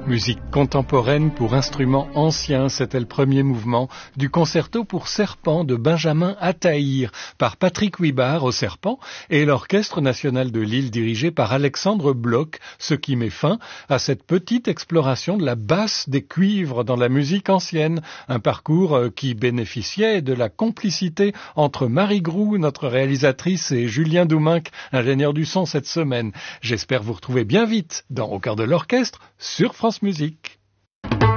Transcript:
Musique contemporaine pour instruments anciens, c'était le premier mouvement du concerto pour serpent de Benjamin Attahir par Patrick Huybard au serpent et l'Orchestre national de Lille dirigé par Alexandre Bloch, ce qui met fin à cette petite exploration de la basse des cuivres dans la musique ancienne, un parcours qui bénéficiait de la complicité entre Marie Groux, notre réalisatrice, et Julien Douminc, ingénieur du son cette semaine. J'espère vous retrouver bien vite dans Au cœur de l'orchestre sur France Musique.